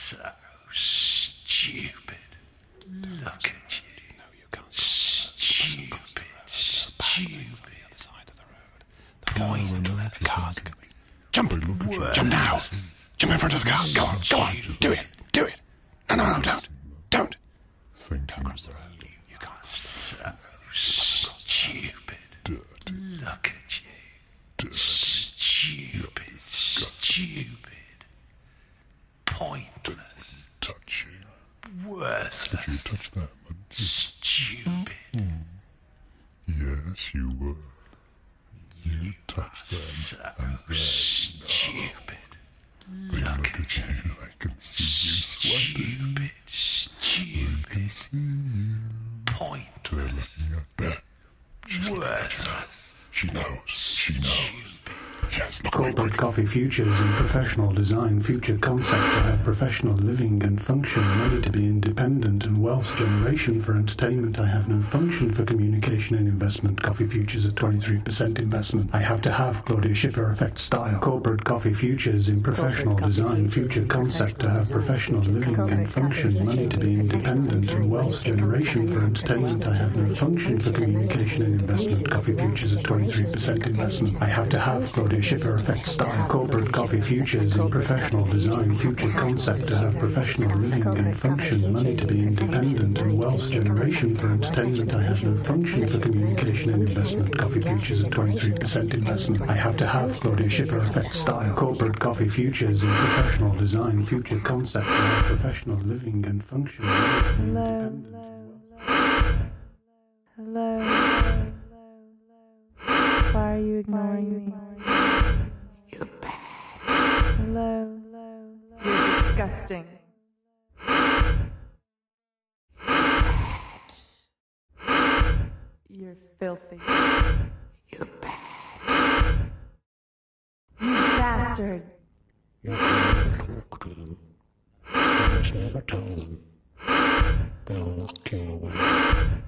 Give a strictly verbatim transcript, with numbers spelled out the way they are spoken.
So stupid. Look at you. No, you can't. Stupid. Stupid. Pointless. Cars. Jump! Worthless. Jump now! Jump in front of the car. Go on, go on. Do it. Do it. No, no, no, don't. Don't. Don't cross the road. You can't. So stupid. Look at you. Stupid. Stupid. Pointless. Touching. Worthless. Did you touch that one? Stupid. Yes, you were. You touched them. So stupid. They Look look at at you. I can see you sweating. Stupid. I can Stupid. see you. They're Pointless. looking at there. She's looking at you. Worthless. She knows. She knows. Yes, look Corporate quick. Coffee Futures and Professional Design Future Concept to have professional living and function, money to be independent and wealth generation for entertainment. I have no function for communication and investment. Coffee Futures at twenty-three percent investment. I have to have Claudia Schiffer effect style. Corporate Coffee Futures in Professional Design Future Concept to have professional living and function, money to be independent and wealth generation for entertainment. I have no function for communication and investment. Coffee Futures at twenty-three percent investment. I have to have Claudia Schiffer effect style. Corporate Coffee Futures in Professional Design Future Concept to have professional living and function, money to be independent and wealth generation for entertainment. I have no function for communication and investment. Coffee Futures at twenty-three percent investment. I have to have Claudia Schiffer effect style. Corporate Coffee Futures in Professional Design Future Concept to have professional living and function, money to be independent. Hello. Why are you ignoring me? You're bad. Hello. You're disgusting. You're filthy. You're bad. You bastard. You're going to talk to them. Promise never tell them. They'll lock you away.